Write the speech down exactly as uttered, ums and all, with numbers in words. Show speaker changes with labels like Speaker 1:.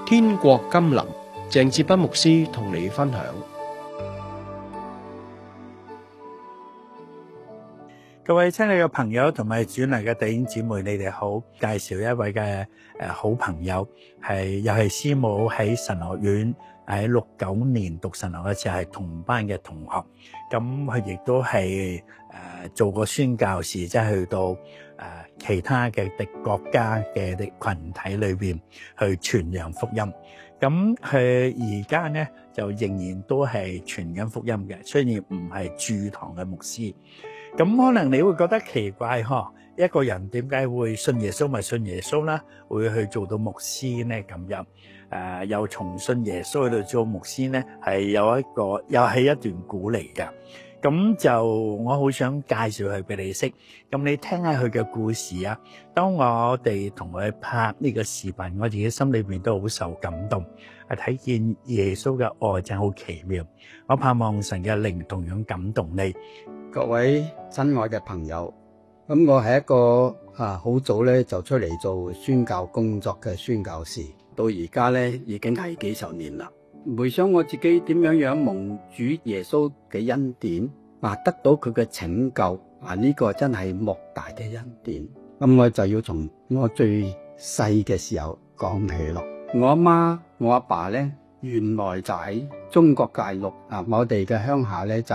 Speaker 1: 天國甘霖，鄭志斌牧師同你分享。
Speaker 2: 各位親愛嘅朋友同埋主內嘅弟兄姊妹，你哋好。介紹一位嘅誒好朋友，係又係師母喺神學院喺六九年讀神學嘅時候係同班嘅同學。咁佢亦都係誒做過宣教士，即係去到誒其他嘅敵國家嘅群體裏邊去傳揚福音。咁佢而家咧就仍然都係傳緊福音嘅，雖然唔係駐堂嘅牧師。咁可能你會覺得奇怪呵，一個人點解會信耶穌咪信耶穌啦，會去做到牧師咧咁樣？誒，又從信耶穌去到做牧師咧，係有一個又係一段古嚟㗎。咁就我好想介紹佢俾你識，咁你聽下佢嘅故事啊。當我哋同佢拍呢個視頻，我自己心裏邊都好受感動，係睇見耶穌嘅愛真係好奇妙。我盼望神嘅靈同樣感動你。
Speaker 3: 各位親愛嘅朋友，咁我係一個啊好早咧就出嚟做宣教工作嘅宣教士，到而家咧已經係幾十年啦。回想我自己點樣樣蒙主耶穌嘅恩典啊，得到佢嘅拯救啊，呢個真係莫大嘅恩典。咁我就要從我最細嘅時候講起咯。我阿媽我阿爸咧原來就喺中國大陸啊，我哋嘅鄉下咧就